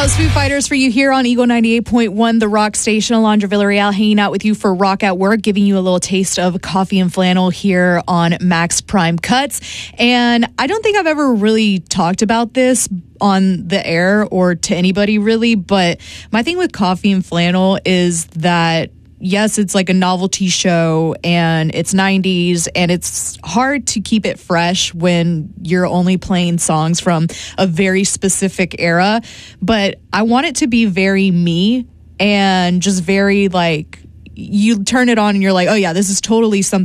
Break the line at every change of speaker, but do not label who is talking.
was Foo Fighters for you here on Eagle 98.1, the rock station. Alondra Villarreal hanging out with you for Rock at Work, giving you a little taste of coffee and flannel here on Max Prime Cuts. And I don't think I've ever really talked about this on the air or to anybody really, but my thing with coffee and flannel is that yes, it's like a novelty show and it's 90s and it's hard to keep it fresh when you're only playing songs from a very specific era. But I want it to be very me and just very like, you turn it on and you're like, oh yeah, this is totally something